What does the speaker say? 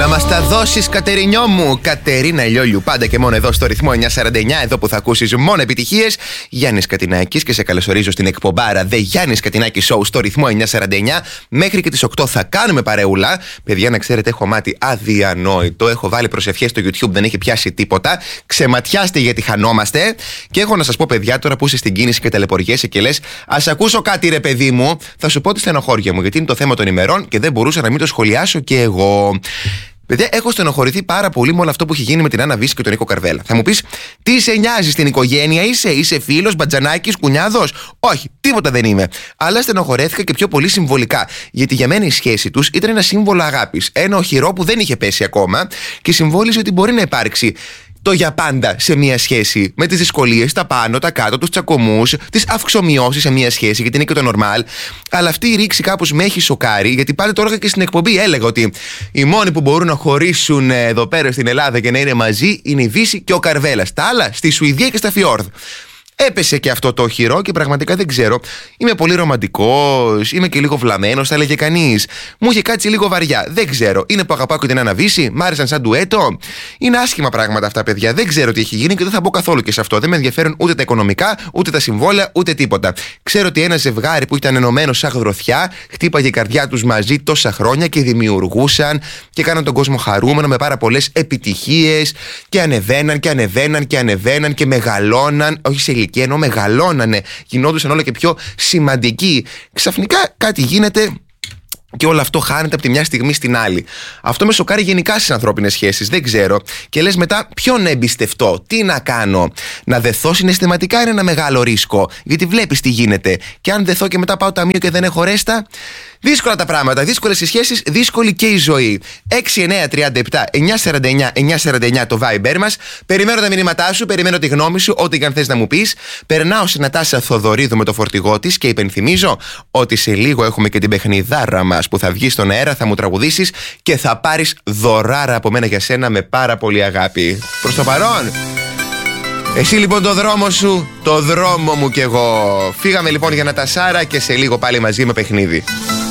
Να μας τα δώσεις, Κατερινιό μου. Κατερίνα Λιόλιου, πάντα και μόνο εδώ στο ρυθμό 949, εδώ που θα ακούσεις μόνο επιτυχίες. Γιάννης Κατινάκης και σε καλωσορίζω στην εκπομπάρα The Γιάννης Κατινάκη Show στο ρυθμό 949. Μέχρι και τις 8 θα κάνουμε παρεούλα. Παιδιά, να ξέρετε, έχω μάτι αδιανόητο. Έχω βάλει προσευχές στο YouTube, δεν έχει πιάσει τίποτα. Ξεματιάστε γιατί χανόμαστε. Και έχω να σας πω, παιδιά, τώρα που είσαι στην κίνηση και ταλαιπωριέσαι και λες, ας ακούσω κάτι, ρε παιδί μου, θα σου πω τη στενοχώρια μου, γιατί είναι το θέμα των ημερών και δεν μπορούσα να μην το σχολιάσω κι εγώ. Παιδιά, έχω στενοχωρηθεί πάρα πολύ με όλο αυτό που έχει γίνει με την Άννα Βύση και τον Νίκο Καρβέλα. Θα μου πεις, τι σε νοιάζει, στην οικογένεια είσαι φίλος, μπατζανάκης, κουνιάδος? Όχι, τίποτα δεν είμαι. Αλλά στενοχωρέθηκα και πιο πολύ συμβολικά. Γιατί για μένα η σχέση τους ήταν ένα σύμβολο αγάπης. Ένα οχυρό που δεν είχε πέσει ακόμα και συμβόλιζε ότι μπορεί να υπάρξει το για πάντα σε μια σχέση. Με τις δυσκολίες, τα πάνω, τα κάτω, τους τσακωμούς, τις αυξομοιώσεις σε μια σχέση, γιατί είναι και το normal. Αλλά αυτή η ρήξη κάπως με έχει σοκάρει, γιατί πάλι τώρα και στην εκπομπή έλεγα ότι οι μόνοι που μπορούν να χωρίσουν εδώ πέρα στην Ελλάδα και να είναι μαζί είναι η Βύση και ο Καρβέλας. Τα άλλα στη Σουηδία και στα Φιόρδ. Έπεσε και αυτό το οχυρό και πραγματικά δεν ξέρω. Είμαι πολύ ρομαντικός, είμαι και λίγο βλαμμένος, θα έλεγε κανείς. Μου είχε κάτσει λίγο βαριά. Δεν ξέρω. Είναι που αγαπάω και την Άννα Βύση, μ' άρεσαν σαν ντουέτο. Είναι άσχημα πράγματα αυτά, παιδιά. Δεν ξέρω τι έχει γίνει και δεν θα μπω καθόλου και σε αυτό. Δεν με ενδιαφέρουν ούτε τα οικονομικά, ούτε τα συμβόλαια, ούτε τίποτα. Ξέρω ότι ένα ζευγάρι που ήταν ενωμένο σαν γροθιά, χτύπαγε η καρδιά τους μαζί τόσα χρόνια και δημιουργούσαν και κάναν τον κόσμο χαρούμενο με πάρα πολλές επιτυχίες και ανεβαίναν και ανεβαίναν και ανεβαίναν και μεγαλώναν. Όχι σε ηλικία, ενώ μεγαλώνανε, γινόντουσαν όλο και πιο σημαντικοί. Ξαφνικά κάτι γίνεται και όλο αυτό χάνεται από τη μια στιγμή στην άλλη. Αυτό με σοκάρει γενικά στις ανθρώπινες σχέσεις. Δεν ξέρω. Και λες μετά, ποιον να εμπιστευτώ, τι να κάνω. Να δεθώ συναισθηματικά είναι ένα μεγάλο ρίσκο. Γιατί βλέπεις τι γίνεται. Και αν δεθώ και μετά πάω ταμείο και δεν έχω ρέστα. Δύσκολα τα πράγματα. Δύσκολες οι σχέσεις, δύσκολη και η ζωή. 6937 949 949 το Viber μας. Περιμένω τα μηνύματά σου, περιμένω τη γνώμη σου, ό,τι και αν θες να μου πεις. Περνάω σε Νατάσα Θοδωρίδου με το φορτηγό της και υπενθυμίζω ότι σε λίγο έχουμε και την παιχνιδάρα μας που θα βγει στον αέρα, θα μου τραγουδήσεις και θα πάρεις δωράρα από μένα για σένα με πάρα πολύ αγάπη. Προς το παρόν, εσύ λοιπόν το δρόμο σου, το δρόμο μου κι εγώ. Φύγαμε λοιπόν για Νατασάρα και σε λίγο πάλι μαζί με παιχνίδι.